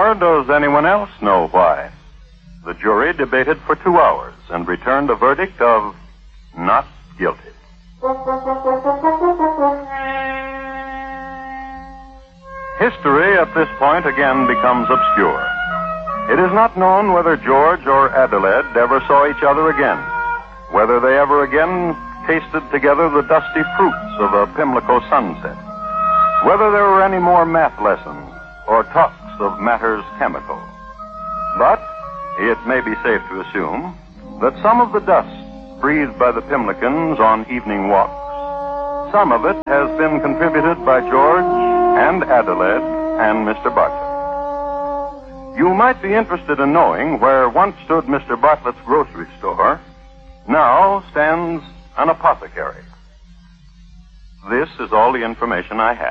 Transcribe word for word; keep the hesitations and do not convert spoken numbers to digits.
Nor does anyone else know why. The jury debated for two hours and returned a verdict of not guilty. History at this point again becomes obscure. It is not known whether George or Adelaide ever saw each other again, whether they ever again tasted together the dusty fruits of a Pimlico sunset, whether there were any more math lessons or talks of matters chemical. But it may be safe to assume that some of the dust breathed by the Pimlicans on evening walks, some of it has been contributed by George and Adelaide and Mister Bartlett. You might be interested in knowing where once stood Mister Bartlett's grocery store, now stands an apothecary. This is all the information I have.